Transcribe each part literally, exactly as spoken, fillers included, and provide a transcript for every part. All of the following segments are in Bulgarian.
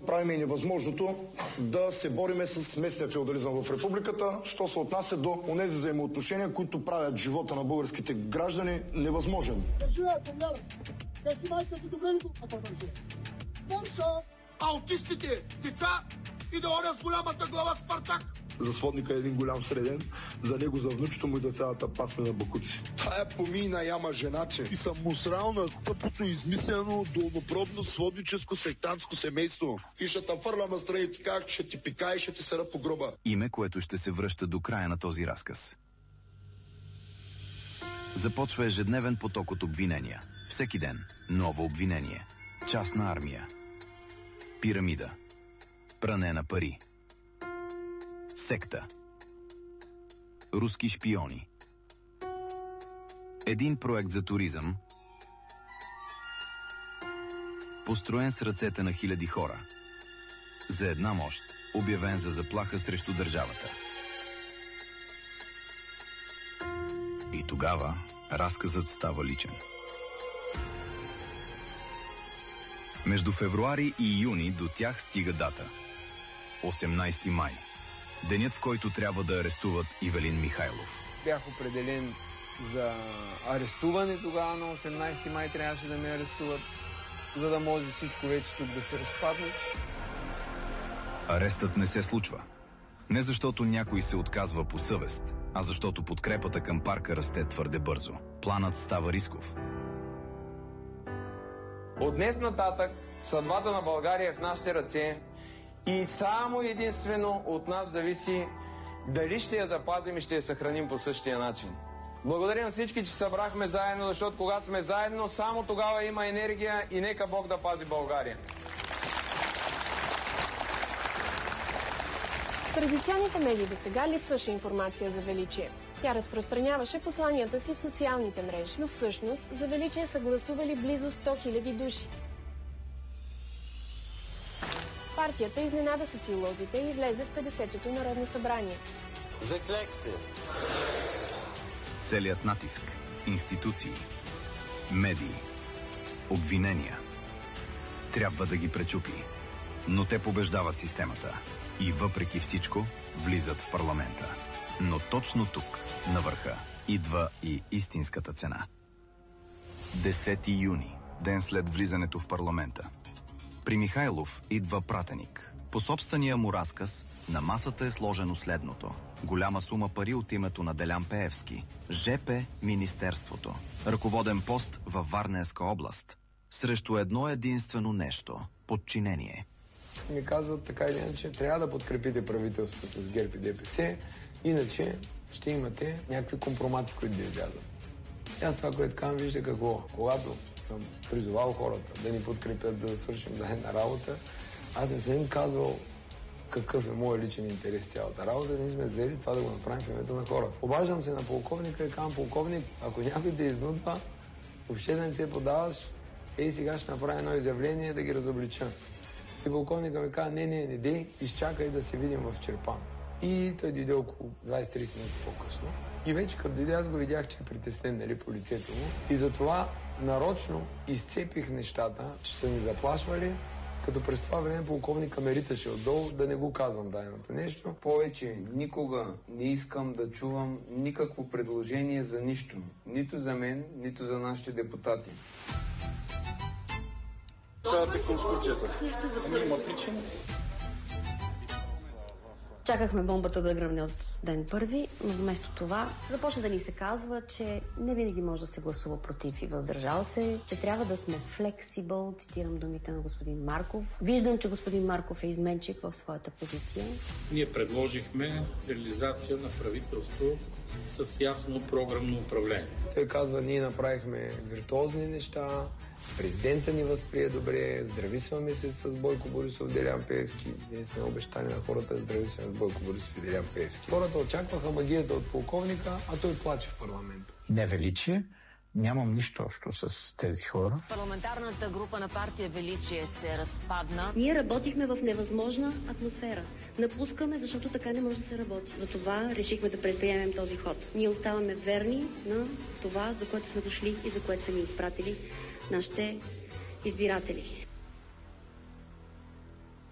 направим и невъзможното да се бориме с местния феодализъм в републиката, що се отнася до онези взаимоотношения, които правят живота на българските граждани невъзможен. Аутистите, деца и да оня с голямата глава Спартак. За сводника е един голям среден, за него, за внучето му и за цялата пасме на бакуци. Тая помийна яма женаче. И съм му срал на тъпото измислено долнопробно сводническо сектантско семейство. И ще те фърлям настрани и ти как ще ти пика и ще ти сера по гроба. Име, което ще се връща до края на този разказ. Започва ежедневен поток от обвинения. Всеки ден ново обвинение. Частна армия. Пирамида. Пране на пари. Секта. Руски шпиони. Един проект за туризъм, построен с ръцете на хиляди хора. За една мощ, обявен за заплаха срещу държавата. И тогава разказът става личен. Между февруари и юни до тях стига дата. осемнайсети май. Денят, в който трябва да арестуват Ивелин Михайлов. Бях определен за арестуване тогава на осемнайсети май, трябваше да ме арестуват, за да може всичко вече тук да се разпадне. Арестът не се случва. Не защото някой се отказва по съвест, а защото подкрепата към парка расте твърде бързо. Планът става рисков. От днес нататък съдбата на България е в нашите ръце и само единствено от нас зависи дали ще я запазим и ще я съхраним по същия начин. Благодаря на всички, че събрахме заедно, защото когато сме заедно, само тогава има енергия и нека Бог да пази България. В традиционните медии досега липсваше информация за Величие. Тя разпространяваше посланията си в социалните мрежи, но всъщност за Величие са гласували близо сто хиляди души. Партията изненада социолозите и влезе в петдесетото Народно събрание. Заклех се! Целият натиск, институции, медии, обвинения трябва да ги пречупи. Но те побеждават системата и въпреки всичко влизат в парламента. Но точно тук, на върха, идва и истинската цена. десети юни, ден след влизането в парламента. При Михайлов идва пратеник. По собствения му разказ, на масата е сложено следното. Голяма сума пари от името на Делян Пеевски. ЖП Министерството. Ръководен пост във Варненска област. Срещу едно единствено нещо – подчинение. Ми казват така или иначе, трябва да подкрепите правителството с ГЕРБ и ДПС, иначе ще имате някакви компромати, които да излязат. Аз това, което казвам, вижда какво. Когато съм призовал хората да ни подкрепят, за да свършим дадена работа, аз не съм им казвал какъв е моят личен интерес цялата работа, ние сме взели това да го направим в името на хората. Обаждам се на полковника и казвам: полковник, ако някой те изнудва, въобще да не се подаваш, ей сега ще направя едно изявление да ги разоблича. И полковника ми каза: не, не, не дей, изчакай да се видим в Чирпан. И той дойде около двайсет-трийсет минути по-късно. И вече като дойде, аз го видях, че е притеснен, нали, по лицето му. И затова нарочно изцепих нещата, че са ни заплашвали, като през това време полковника ме риташе отдолу, да не го казвам дайното нещо. Повече никога не искам да чувам никакво предложение за нищо. Нито за мен, нито за нашите депутати. Сядате Конституцията. Няма причина. Чакахме бомбата да гръмне от ден първи, но вместо това започна да ни се казва, че не винаги може да се гласува против и въздържал се, че трябва да сме флексибъл, цитирам думите на господин Марков. Виждам, че господин Марков е изменчив в своята позиция. Ние предложихме реализация на правителство с ясно програмно управление. Той казва: ние направихме виртуозни неща, президента ни възприе добре, здрависваме се с Бойко Борисов, Делян Пеевски. Ние сме обещали на хората да здрависваме с Бойко Борисов и Делян Пеевски. Хората очакваха магията от полковника, а той плаче в парламента. Не Величие, нямам нищо общо с тези хора. Парламентарната група на партия Величие се разпадна. Ние работихме в невъзможна атмосфера. Напускаме, защото така не може да се работи. Затова решихме да предприемем този ход. Ние оставаме верни на това, за което сме дошли и за което са ни изпратили нашите избиратели.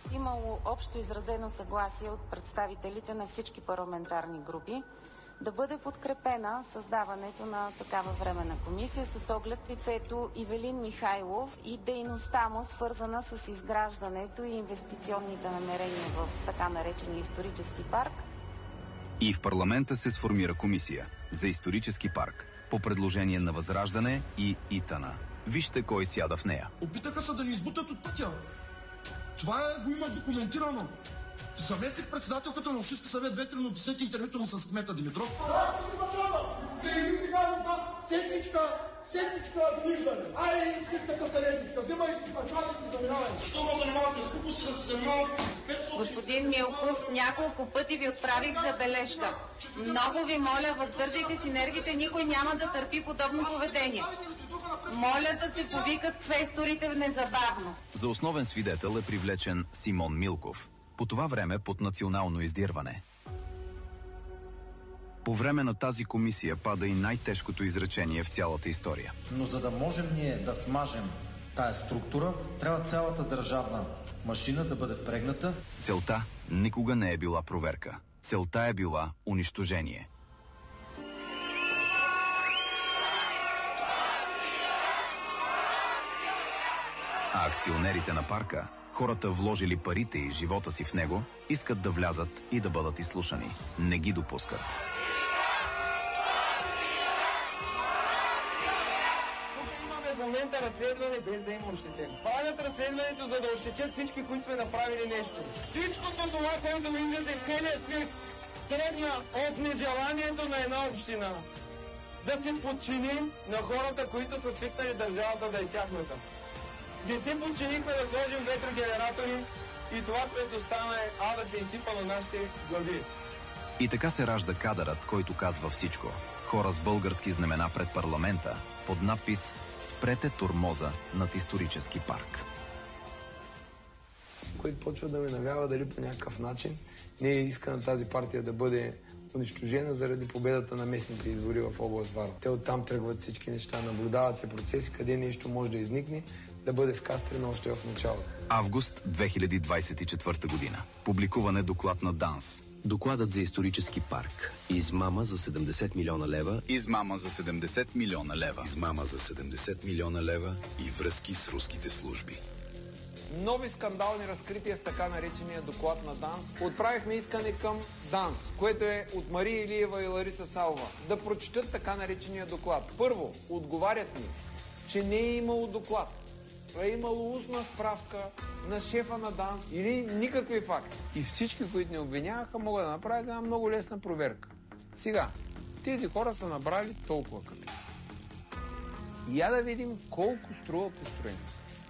Имало общо изразено съгласие от представителите на всички парламентарни групи да бъде подкрепена създаването на такава временна комисия с оглед лицето Ивелин Михайлов и дейността му, свързана с изграждането и инвестиционните намерения в така наречения исторически парк. И в парламента се сформира комисия за исторически парк по предложение на Възраждане и ИТАНА. Вижте кой сяда в нея. Опитаха се да ни избутат от пътя. Това е, го има документирано. Заместник председателката на Общински съвет ветрено десет интервюто му с кмета Димитров. Това си начало! Да и ви казвам, седмичка, седмичка виждане. Айде, истинската седмичка, взимай си началник и заминавай. Защо ме занимавате? Скупо си да се занимавате. Господин Милков, няколко пъти ви отправих забележка. Много ви моля, въздържайте си нервите, никой няма да търпи подобно поведение. Моля да се повикат квесторите незабавно. За основен свидетел е привлечен Симон Милков. По това време под национално издирване. По време на тази комисия пада и най-тежкото изречение в цялата история. Но за да можем ние да смажем тая структура, трябва цялата държавна машина да бъде впрегната. Целта никога не е била проверка. Целта е била унищожение. А акционерите на парка, хората вложили парите и живота си в него, искат да влязат и да бъдат изслушани. Не ги допускат. Тук имаме в момента разследване без да има ощетен. Правят разследването, за да ощетят всички, които сме направили нещо. Всичкото това, което виждате в целия свет, тръгна от нежеланието на една община да се подчини на хората, които са свикнали държавата да е тяхната. Не се подчинихме да сложим ветрогенератори и това, което стана е а да се изсипа на нашите глави. И така се ражда кадърът, който казва всичко. Хора с български знамена пред парламента, под надпис «Спрете тормоза над исторически парк». Който почва да ме навява дали по някакъв начин не е иска на тази партия да бъде унищожена заради победата на местните избори в област Варна. Те оттам тръгват всички неща, наблюдават се процеси, къде нещо може да изникне, да бъде скастрено още в началото. Август две хиляди двадесет и четвърта година. Публикуване доклад на ДАНС. Докладът за исторически парк. Измама за седемдесет милиона лева. Измама за седемдесет милиона лева. Измама за седемдесет милиона лева и връзки с руските служби. Нови скандални разкрития с така наречения доклад на ДАНС. Отправихме искане към ДАНС, което е от Мария Илиева и Лариса Салова, да прочетат така наречения доклад. Първо, отговарят ни, че не е имало доклад, е имало устна справка на шефа на ДАНС или никакви факти. И всички, които ни обвиняваха, могат да направят една много лесна проверка. Сега, тези хора са набрали толкова капитал. И я да видим колко струва построението.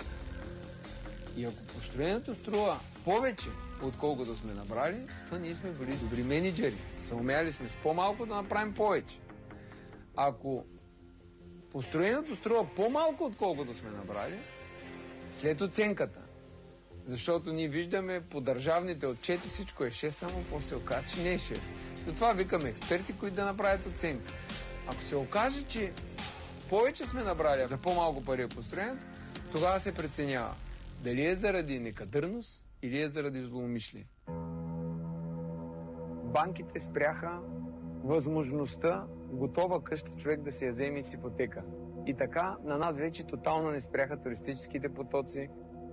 И ако построението струва повече, отколкото сме набрали, то ние сме били добри менеджери. Съумяли сме с по-малко да направим повече. Ако построението струва по-малко, отколкото сме набрали, след оценката, защото ние виждаме по държавните отчети всичко е шест, само после се окаже, че не е шест. Затова викаме експерти, които да направят оценка. Ако се окаже, че повече сме набрали за по-малко пари от построението, тогава се преценява дали е заради некадърност или е заради злоумишлие. Банките спряха възможността готова къща човек да се я вземе с ипотека. И така на нас вече тотално не спряха туристическите потоци.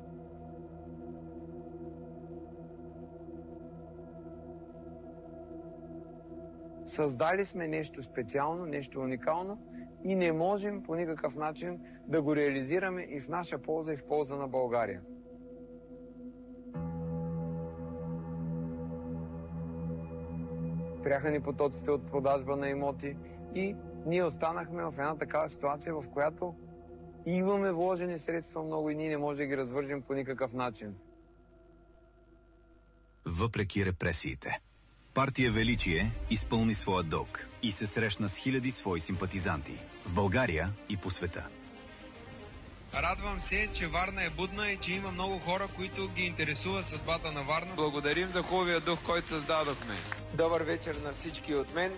Създали сме нещо специално, нещо уникално и не можем по никакъв начин да го реализираме и в наша полза, и в полза на България. Спряха ни потоците от продажба на имоти и ние останахме в една такава ситуация, в която имаме вложени средства много и ние не можем да ги развържем по никакъв начин. Въпреки репресиите, партия Величие изпълни своя дълг и се срещна с хиляди свои симпатизанти в България и по света. Радвам се, че Варна е будна и че има много хора, които ги интересува съдбата на Варна. Благодарим за хубавия дух, който създадохме. Добър вечер на всички от мен.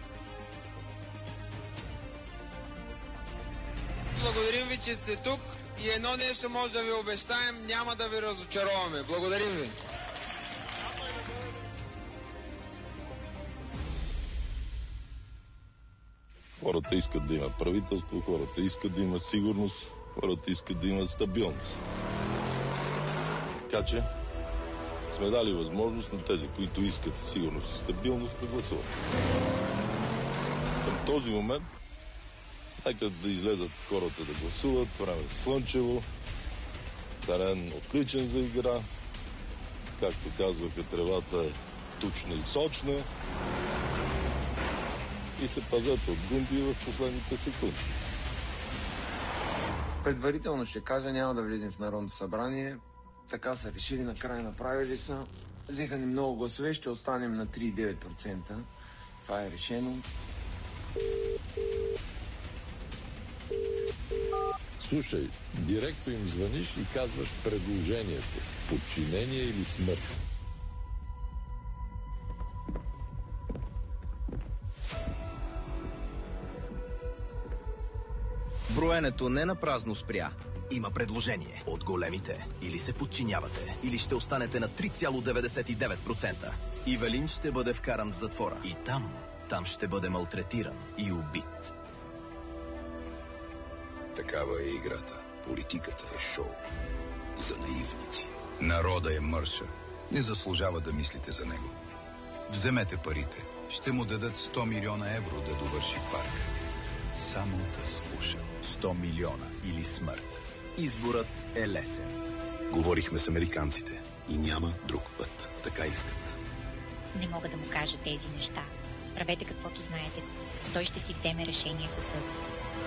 Благодарим ви, че сте тук. и едно нещо може да ви обещаем, няма да ви разочароваме. Благодарим ви. Хората искат да има правителство, хората искат да има сигурност, хората искат да имат стабилност. Така че сме дали възможност на тези, които искат сигурност и стабилност, да гласуват. Към този момент нека да излезат хората да гласуват, време е слънчево, терен отличен за игра, както казваха, тревата е тучна и сочна и се пазят от гумби в последните секунди. Предварително ще кажа, няма да влизам в Народното събрание. Така са решили, накрая направили са. Взеха ни много гласове, ще останем на три цяло и девет процента. Това е решено. Слушай, директно им звъниш и казваш предложението. Подчинение или смърт. Броенето не на празно спря. Има предложение от големите. Или се подчинявате, или ще останете на три цяло деветдесет и девет процента. Ивелин ще бъде вкаран в затвора. И там, там ще бъде малтретиран и убит. Такава е играта. Политиката е шоу. За наивници. Народа е мърша. Не заслужава да мислите за него. Вземете парите. Ще му дадат сто милиона евро да довърши парк. Само да слуша. сто милиона или смърт. Изборът е лесен. Говорихме с американците и няма друг път. Така искат. Не мога да му кажа тези неща. Правете каквото знаете. Той ще си вземе решение по съвест.